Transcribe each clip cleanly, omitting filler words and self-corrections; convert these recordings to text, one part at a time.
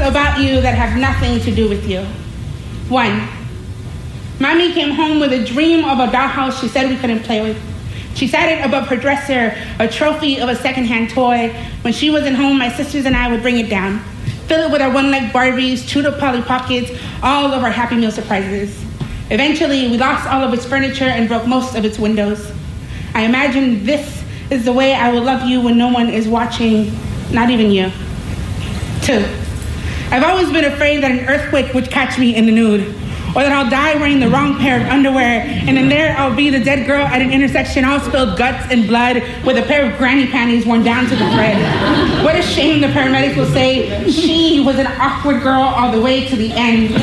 about you that have nothing to do with you. 1. Mommy came home with a dream of a dollhouse she said we couldn't play with. She sat it above her dresser, a trophy of a secondhand toy. When she wasn't home, my sisters and I would bring it down, fill it with our one-leg Barbies, chewed up Polly Pockets, all of our Happy Meal surprises. Eventually, we lost all of its furniture and broke most of its windows. I imagine this is the way I will love you when no one is watching, not even you. 2. I've always been afraid that an earthquake would catch me in the nude, or that I'll die wearing the wrong pair of underwear, and then there I'll be the dead girl at an intersection, all spilled guts and blood, with a pair of granny panties worn down to the thread. What a shame, the paramedics will say, she was an awkward girl all the way to the end.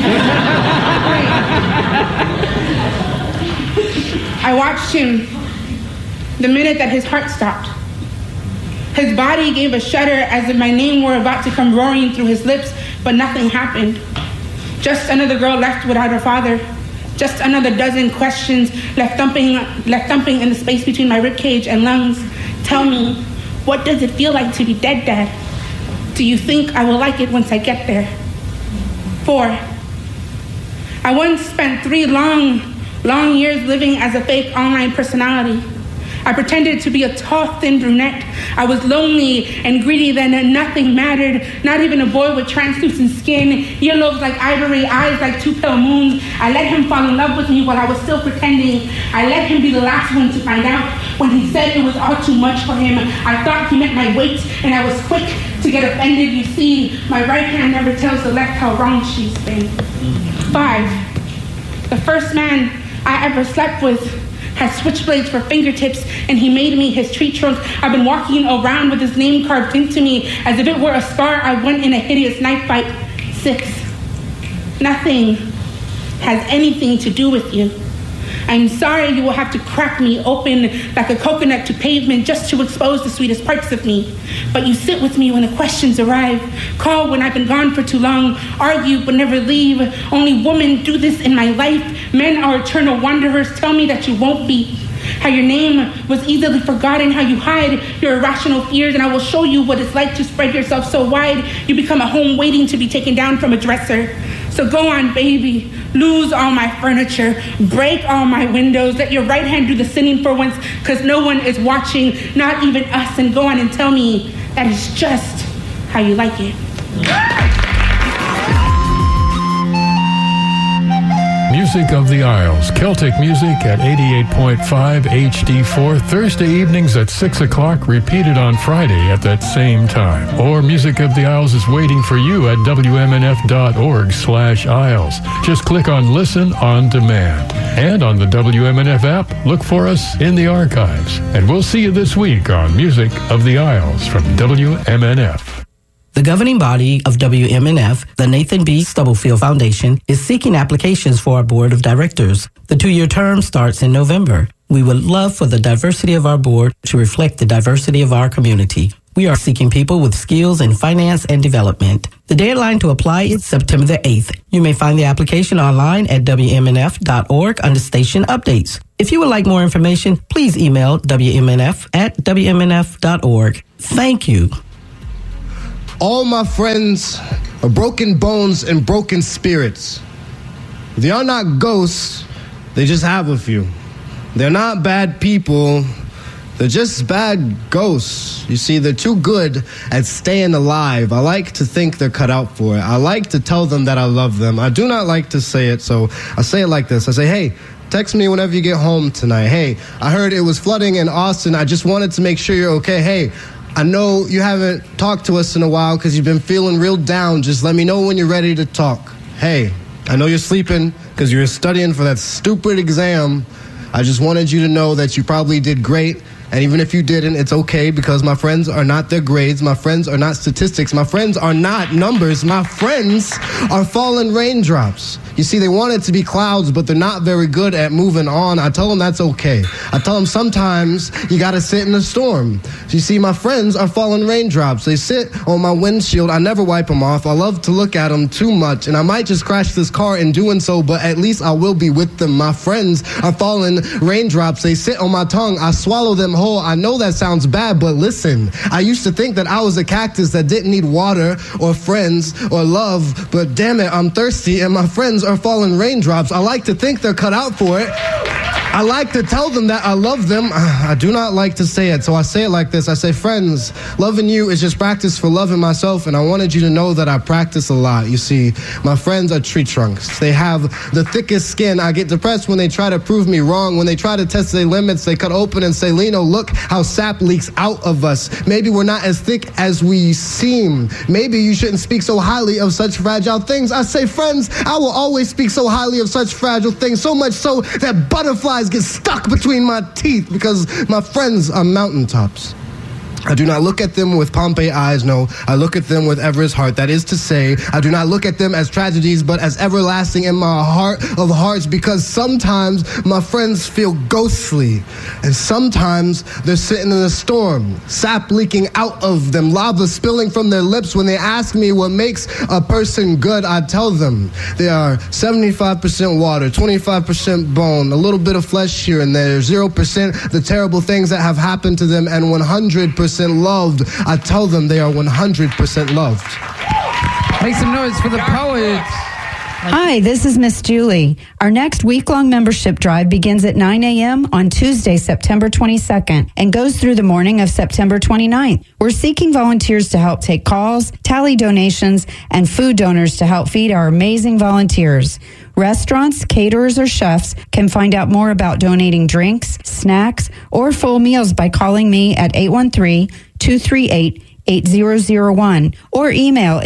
I watched him the minute that his heart stopped. His body gave a shudder as if my name were about to come roaring through his lips, but nothing happened. Just another girl left without her father. Just another dozen questions left thumping in the space between my ribcage and lungs. Tell me, what does it feel like to be dead, Dad? Do you think I will like it once I get there? 4. I once spent 3 long years living as a fake online personality. I pretended to be a tall, thin brunette. I was lonely and greedy, then nothing mattered, not even a boy with translucent skin, earlobes like ivory, eyes like 2 pale moons. I let him fall in love with me while I was still pretending. I let him be the last one to find out. When he said it was all too much for him, I thought he meant my weight, and I was quick to get offended. You see, my right hand never tells the left how wrong she's been. 5. The first man I ever slept with had switchblades for fingertips, and he made me his tree trunk. I've been walking around with his name carved into me as if it were a scar I won in a hideous knife fight. 6. Nothing has anything to do with you. I'm sorry you will have to crack me open like a coconut to pavement just to expose the sweetest parts of me. But you sit with me when the questions arrive, call when I've been gone for too long, argue but never leave. Only women do this in my life. Men are eternal wanderers. Tell me that you won't be. How your name was easily forgotten, how you hide your irrational fears, and I will show you what it's like to spread yourself so wide you become a home waiting to be taken down from a dresser. So go on, baby, lose all my furniture, break all my windows, let your right hand do the sinning for once, because no one is watching, not even us, and go on and tell me that is just how you like it. Music of the Isles, Celtic music at 88.5 HD4, Thursday evenings at 6 o'clock, repeated on Friday at that same time. Or Music of the Isles is waiting for you at WMNF.org/Isles. Just click on Listen on Demand. And on the WMNF app, look for us in the archives. And we'll see you this week on Music of the Isles from WMNF. The governing body of WMNF, the Nathan B. Stubblefield Foundation, is seeking applications for our board of directors. The 2-year term starts in November. We would love for the diversity of our board to reflect the diversity of our community. We are seeking people with skills in finance and development. The deadline to apply is September the 8th. You may find the application online at WMNF.org under station updates. If you would like more information, please email WMNF@WMNF.org. Thank you. All my friends are broken bones and broken spirits. They are not ghosts, they just have a few. They're not bad people, they're just bad ghosts. You see, they're too good at staying alive. I like to think they're cut out for it. I like to tell them that I love them. I do not like to say it, so I say it like this. I say, hey, text me whenever you get home tonight. Hey, I heard it was flooding in Austin. I just wanted to make sure you're okay. Hey, I know you haven't talked to us in a while because you've been feeling real down. Just let me know when you're ready to talk. Hey, I know you're sleeping because you're studying for that stupid exam. I just wanted you to know that you probably did great. And even if you didn't, it's okay because my friends are not their grades. My friends are not statistics. My friends are not numbers. My friends are fallen raindrops. You see, they want it to be clouds, but they're not very good at moving on. I tell them that's okay. I tell them sometimes you got to sit in a storm. So you see, my friends are fallen raindrops. They sit on my windshield. I never wipe them off. I love to look at them too much, and I might just crash this car in doing so, but at least I will be with them. My friends are fallen raindrops. They sit on my tongue. I swallow them hole. I know that sounds bad, but listen, I used to think that I was a cactus that didn't need water or friends or love, but damn it, I'm thirsty and my friends are falling raindrops. I like to think they're cut out for it. I like to tell them that I love them. I do not like to say it, so I say it like this. I say, friends, loving you is just practice for loving myself, and I wanted you to know that I practice a lot. You see, my friends are tree trunks. They have the thickest skin. I get depressed when they try to prove me wrong. When they try to test their limits, they cut open and say, Lino, look how sap leaks out of us. Maybe we're not as thick as we seem. Maybe you shouldn't speak so highly of such fragile things. I say, friends, I will always speak so highly of such fragile things, so much so that butterflies get stuck between my teeth because my friends are mountaintops. I do not look at them with Pompeii eyes, no. I look at them with Everest heart. That is to say, I do not look at them as tragedies, but as everlasting in my heart of hearts, because sometimes my friends feel ghostly, and sometimes they're sitting in a storm, sap leaking out of them, lava spilling from their lips. When they ask me what makes a person good, I tell them they are 75% water, 25% bone, a little bit of flesh here and there, 0% the terrible things that have happened to them, and 100% loved. I tell them they are 100% loved. Make some noise for the poets. Hi, this is Miss Julie. Our next week-long membership drive begins at 9 a.m. on Tuesday, September 22nd, and goes through the morning of September 29th. We're seeking volunteers to help take calls, tally donations, and food donors to help feed our amazing volunteers. Restaurants, caterers, or chefs can find out more about donating drinks, snacks, or full meals by calling me at 813-238-8001 or email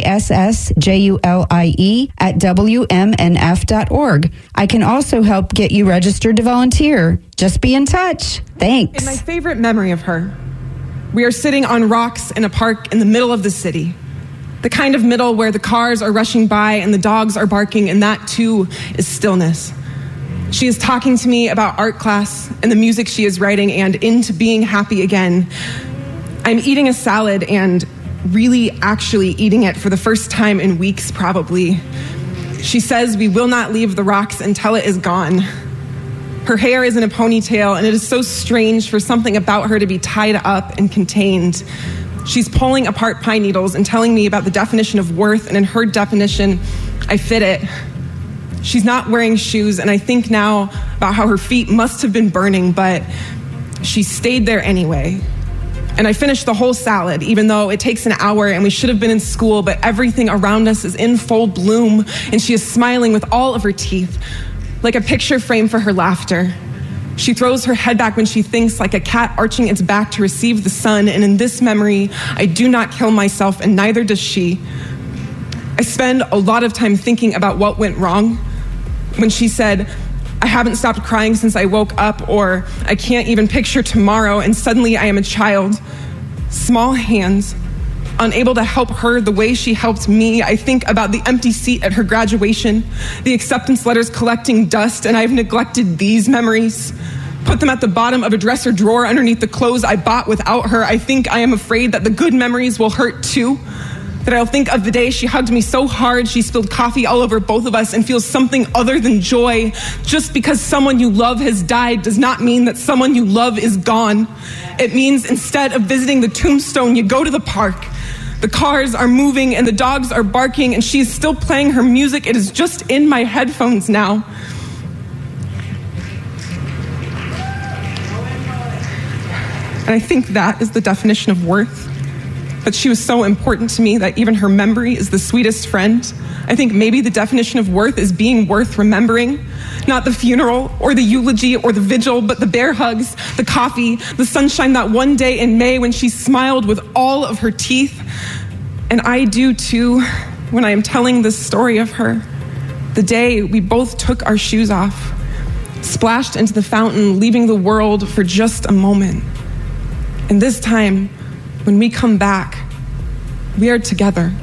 missjulie@wmnf.org. I can also help get you registered to volunteer. Just be in touch. Thanks. In my favorite memory of her, we are sitting on rocks in a park in the middle of the city. The kind of middle where the cars are rushing by and the dogs are barking, and that too is stillness. She is talking to me about art class and the music she is writing and into being happy again. I'm eating a salad and really actually eating it for the first time in weeks probably. She says we will not leave the rocks until it is gone. Her hair is in a ponytail, and it is so strange for something about her to be tied up and contained. She's pulling apart pine needles and telling me about the definition of worth, and in her definition, I fit it. She's not wearing shoes, and I think now about how her feet must have been burning, but she stayed there anyway. And I finished the whole salad, even though it takes an hour and we should have been in school, but everything around us is in full bloom, and she is smiling with all of her teeth, like a picture frame for her laughter. She throws her head back when she thinks, like a cat arching its back to receive the sun, and in this memory, I do not kill myself, and neither does she. I spend a lot of time thinking about what went wrong. When she said, I haven't stopped crying since I woke up, or I can't even picture tomorrow, and suddenly I am a child. Small hands, unable to help her the way she helped me. I think about the empty seat at her graduation, the acceptance letters collecting dust, and I've neglected these memories. Put them at the bottom of a dresser drawer underneath the clothes I bought without her. I think I am afraid that the good memories will hurt too. That I'll think of the day she hugged me so hard she spilled coffee all over both of us and feel something other than joy. Just because someone you love has died does not mean that someone you love is gone. It means instead of visiting the tombstone, you go to the park. The cars are moving and the dogs are barking and she is still playing her music. It is just in my headphones now. And I think that is the definition of worth. But she was so important to me that even her memory is the sweetest friend. I think maybe the definition of worth is being worth remembering. Not the funeral or the eulogy or the vigil, but the bear hugs, the coffee, the sunshine that one day in May when she smiled with all of her teeth. And I do too when I am telling this story of her. The day we both took our shoes off, splashed into the fountain, leaving the world for just a moment. And this time, when we come back, we are together.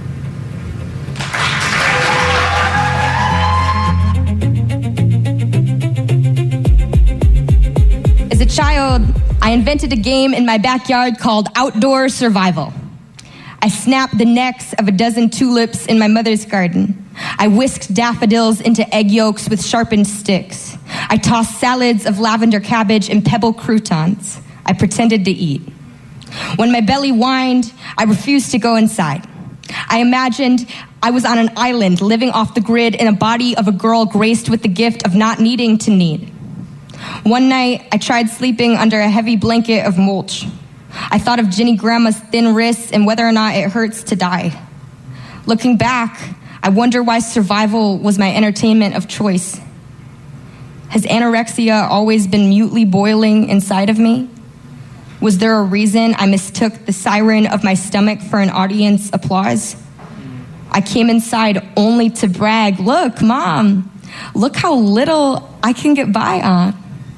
As a child, I invented a game in my backyard called Outdoor Survival. I snapped the necks of a dozen tulips in my mother's garden. I whisked daffodils into egg yolks with sharpened sticks. I tossed salads of lavender cabbage and pebble croutons. I pretended to eat. When my belly whined, I refused to go inside. I imagined I was on an island living off the grid in a body of a girl graced with the gift of not needing to need. One night, I tried sleeping under a heavy blanket of mulch. I thought of Jenny Grandma's thin wrists and whether or not it hurts to die. Looking back, I wonder why survival was my entertainment of choice. Has anorexia always been mutely boiling inside of me? Was there a reason I mistook the siren of my stomach for an audience applause? I came inside only to brag, look, Mom, look how little I can get by on.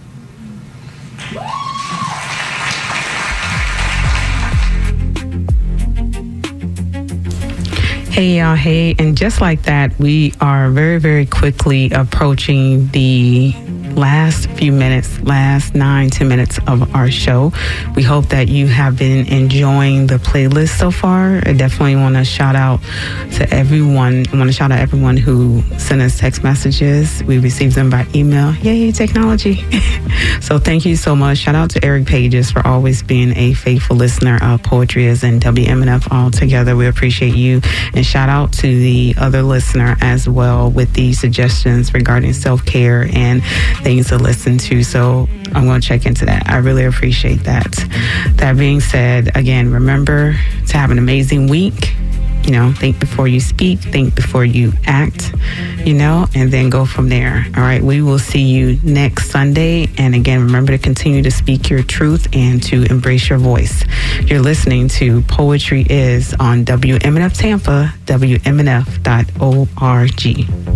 Hey, y'all. Hey. And just like that, we are very, very quickly approaching the last few minutes, last 9-10 minutes of our show. We hope that you have been enjoying the playlist so far. I definitely want to shout out to everyone. I want to shout out everyone who sent us text messages. We received them by email. Yay, technology. So thank you so much. Shout out to Eric Pages for always being a faithful listener of Poetry is in WMNF all together. We appreciate you. And shout out to the other listener as well with the suggestions regarding self-care and things to listen to. So I'm going to check into that. I really appreciate that. That being said, again, remember to have an amazing week. You know, think before you speak, think before you act, you know, and then go from there. All right. We will see you next Sunday. And again, remember to continue to speak your truth and to embrace your voice. You're listening to Poetry Is on WMNF Tampa, WMNF.org.